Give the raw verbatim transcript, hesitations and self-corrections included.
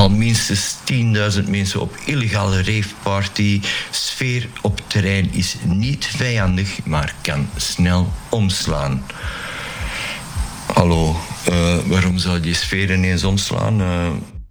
al minstens tienduizend mensen op illegale raveparty. Sfeer op terrein is niet vijandig, maar kan snel omslaan. Hallo, uh, waarom zou die sfeer ineens omslaan? Uh,